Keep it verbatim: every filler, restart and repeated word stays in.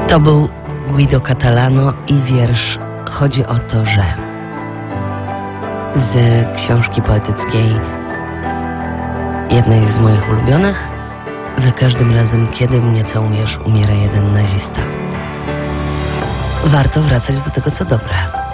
To był Guido Catalano i wiersz Chodzi o to, że z książki poetyckiej, jednej z moich ulubionych. Za każdym razem, kiedy mnie całujesz, umiera jeden nazista. Warto wracać do tego, co dobre.